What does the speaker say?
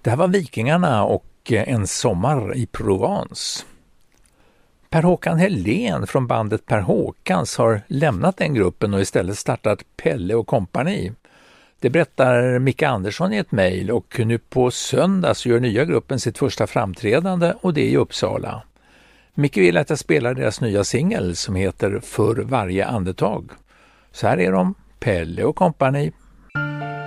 Det här var Vikingarna och En sommar i Provence. Per Håkan Helén från bandet Per Håkans har lämnat den gruppen och istället startat Pelle och kompani. Det berättar Micke Andersson i ett mejl, och nu på söndag så gör nya gruppen sitt första framträdande, och det är i Uppsala. Micke vill att jag spelar deras nya singel som heter För varje andetag. Så här är de, Pelle och kompani.